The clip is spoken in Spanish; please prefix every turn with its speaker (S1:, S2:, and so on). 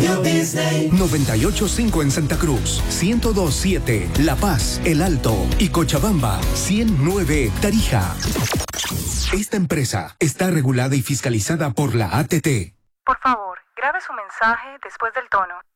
S1: Radio Disney.
S2: 98.5 en Santa Cruz, 102.7 La Paz, El Alto y Cochabamba, 100.9 Tarija. Esta empresa está regulada y fiscalizada por la ATT.
S3: Por favor, grabe su mensaje después del tono.